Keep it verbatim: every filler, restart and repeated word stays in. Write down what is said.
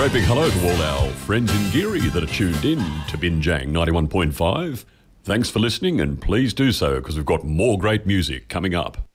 great big hello to all our friends in Geary that are tuned in to Binjang ninety-one point five. Thanks for listening, and please do so because we've got more great music coming up.